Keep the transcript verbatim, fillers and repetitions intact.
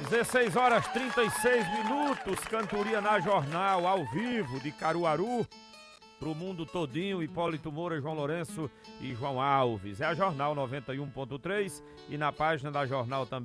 dezesseis horas e trinta e seis minutos, cantoria na Jornal, ao vivo, de Caruaru, pro mundo todinho, Hipólito Moura, João Lourenço e João Alves. É a Jornal noventa e um ponto três e na página da Jornal também.